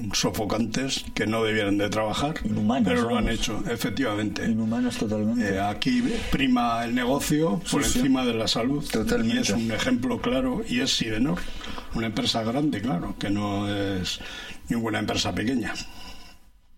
sofocantes, que no debieran de trabajar, inhumanos, pero lo vamos. han hecho, efectivamente. Inhumanos totalmente. Aquí prima el negocio por encima de la salud. Totalmente. Y es un ejemplo claro, y es Sidenor, una empresa grande, claro, que no es ninguna empresa pequeña.